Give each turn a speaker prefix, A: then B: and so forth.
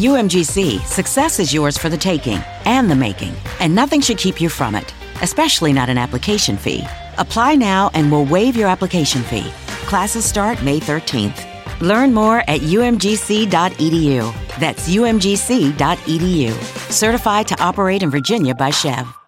A: UMGC, success is yours for the taking and the making, and nothing should keep you from it, especially not an application fee. Apply now and we'll waive your application fee. Classes start May 13th. Learn more at umgc.edu. That's umgc.edu. Certified to operate in Virginia by Chev.